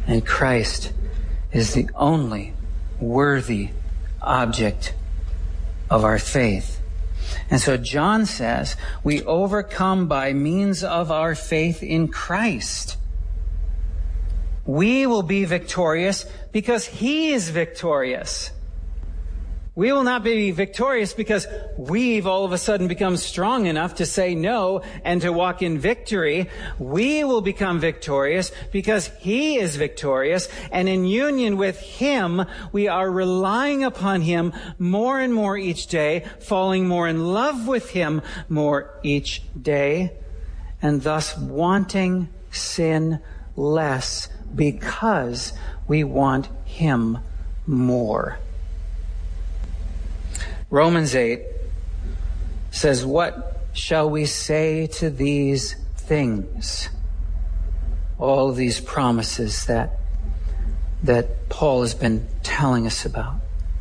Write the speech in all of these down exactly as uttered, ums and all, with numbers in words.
And Christ is the only worthy object of our faith. And so John says, we overcome by means of our faith in Christ. We will be victorious because He is victorious. We will not be victorious because we've all of a sudden become strong enough to say no and to walk in victory. We will become victorious because He is victorious, and in union with Him, we are relying upon Him more and more each day, falling more in love with Him more each day, and thus wanting sin less because we want Him more. Romans eight says, what shall we say to these things? All of these promises that, that Paul has been telling us about.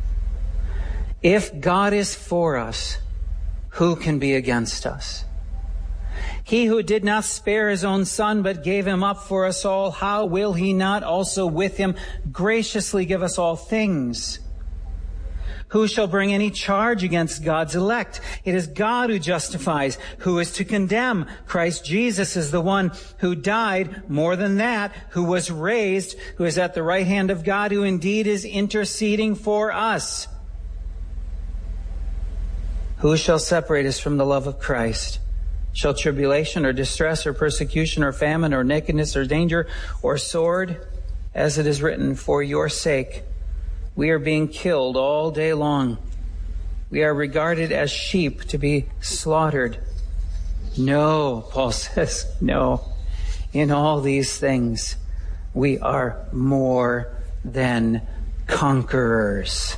If God is for us, who can be against us? He who did not spare His own Son, but gave Him up for us all, how will He not also with Him graciously give us all things? Who shall bring any charge against God's elect? It is God who justifies. Who is to condemn? Christ Jesus is the one who died, more than that, who was raised, who is at the right hand of God, who indeed is interceding for us. Who shall separate us from the love of Christ? Shall tribulation or distress or persecution or famine or nakedness or danger or sword? As it is written, for your sake we are being killed all day long. We are regarded as sheep to be slaughtered. No, Paul says, no. In all these things, we are more than conquerors.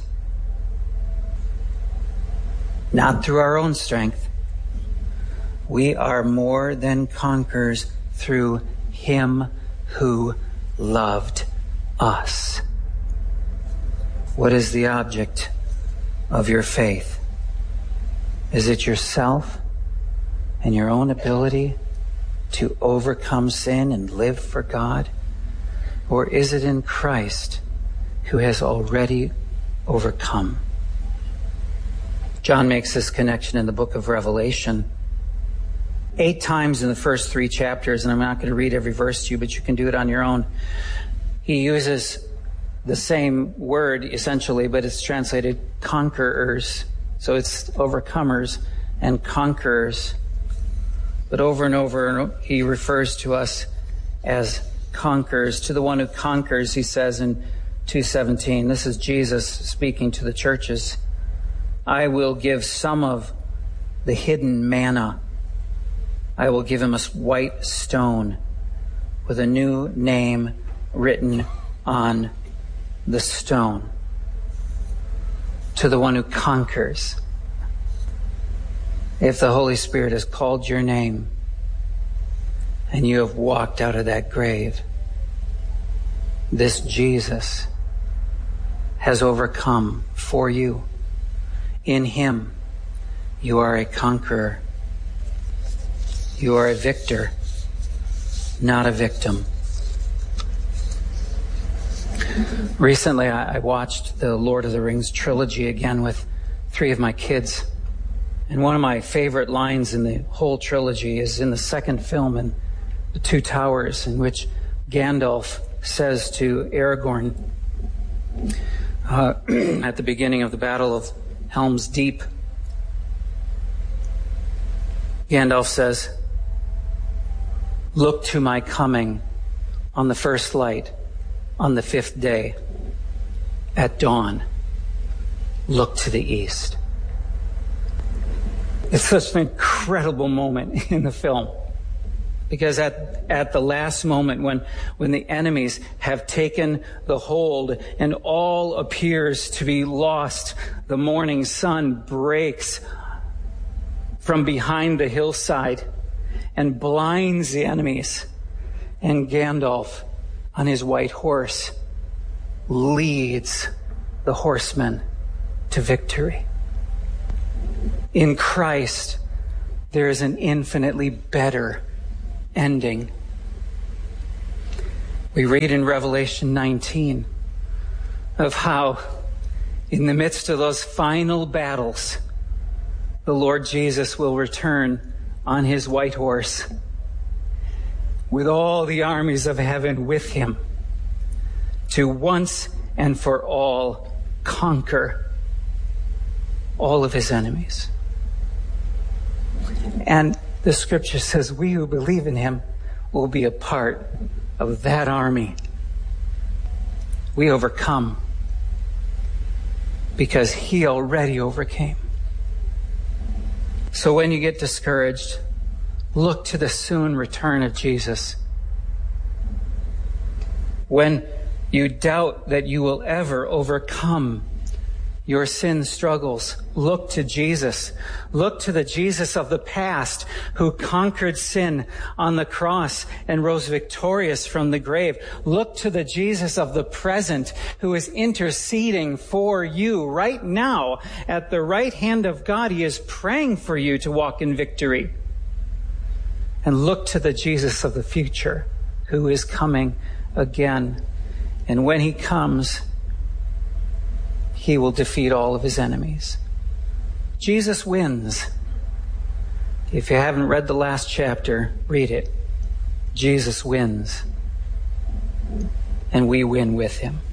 Not through our own strength. We are more than conquerors through Him who loved us. What is the object of your faith? Is it yourself and your own ability to overcome sin and live for God? Or is it in Christ who has already overcome? John makes this connection in the book of Revelation. Eight times in the first three chapters, and I'm not going to read every verse to you, but you can do it on your own. He uses the same word, essentially, but it's translated conquerors. So it's overcomers and conquerors. But over and over, he refers to us as conquerors. To the one who conquers, he says in two seventeen, this is Jesus speaking to the churches, I will give some of the hidden manna. I will give him a white stone with a new name written on the stone. To the one who conquers. If the Holy Spirit has called your name and you have walked out of that grave, this Jesus has overcome for you. In Him, you are a conqueror. You are a victor, not a victim. Recently, I watched the Lord of the Rings trilogy again with three of my kids. And one of my favorite lines in the whole trilogy is in the second film in The Two Towers, in which Gandalf says to Aragorn uh, at the beginning of the Battle of Helm's Deep, Gandalf says, look to my coming on the first light, on the fifth day, at dawn, look to the east. It's such an incredible moment in the film. Because at, at the last moment when, when the enemies have taken the hold and all appears to be lost, the morning sun breaks from behind the hillside and blinds the enemies. And Gandalf, on his white horse, leads the horsemen to victory. In Christ, there is an infinitely better ending. We read in Revelation nineteen of how in the midst of those final battles, the Lord Jesus will return on his white horse with all the armies of heaven with him to once and for all conquer all of his enemies. And the scripture says we who believe in him will be a part of that army. We overcome because he already overcame. So when you get discouraged, look to the soon return of Jesus. When you doubt that you will ever overcome your sin struggles, look to Jesus. Look to the Jesus of the past who conquered sin on the cross and rose victorious from the grave. Look to the Jesus of the present who is interceding for you right now at the right hand of God. He is praying for you to walk in victory. And look to the Jesus of the future who is coming again. And when he comes, he will defeat all of his enemies. Jesus wins. If you haven't read the last chapter, read it. Jesus wins. And we win with him.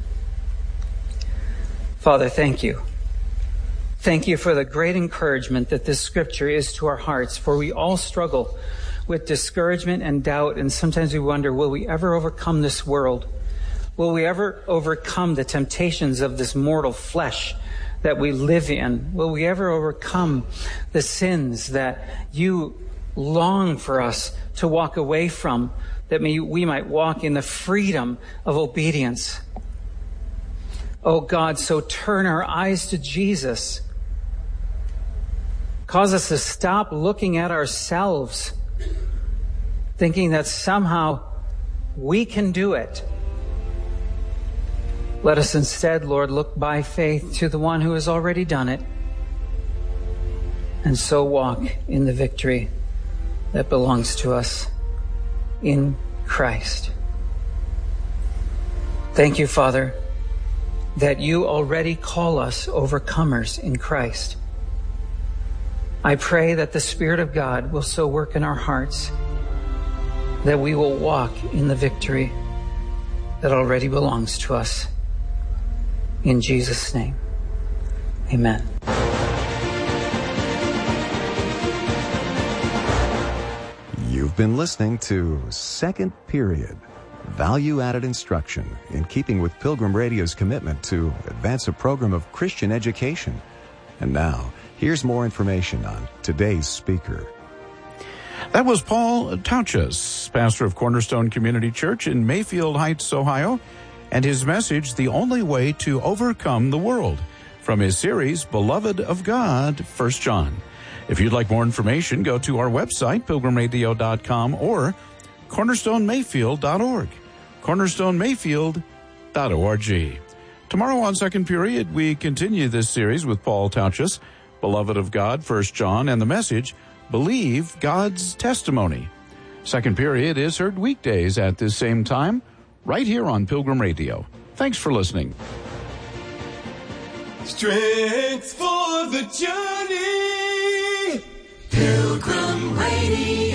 Father, thank you. Thank you for the great encouragement that this scripture is to our hearts, for we all struggle with discouragement and doubt, and sometimes we wonder, will we ever overcome this world? Will we ever overcome the temptations of this mortal flesh that we live in? Will we ever overcome the sins that you long for us to walk away from, that we might walk in the freedom of obedience? Oh God, so turn our eyes to Jesus. Cause us to stop looking at ourselves, thinking that somehow we can do it. Let us instead, Lord, look by faith to the one who has already done it, and so walk in the victory that belongs to us in Christ. Thank you, Father, that you already call us overcomers in Christ. I pray that the Spirit of God will so work in our hearts that we will walk in the victory that already belongs to us. In Jesus' name, amen. You've been listening to Second Period, value-added instruction in keeping with Pilgrim Radio's commitment to advance a program of Christian education. And now, here's more information on today's speaker. That was Paul Tauchus, pastor of Cornerstone Community Church in Mayfield Heights, Ohio, and his message, The Only Way to Overcome the World, from his series, Beloved of God, First John. If you'd like more information, go to our website, pilgrim radio dot com, or cornerstone mayfield dot org, cornerstone mayfield dot org. Tomorrow on Second Period, we continue this series with Paul Tauchus, Beloved of God, First John, and the message, Believe God's Testimony. Second Period is heard weekdays at this same time, right here on Pilgrim Radio. Thanks for listening. Strength for the journey. Pilgrim Radio.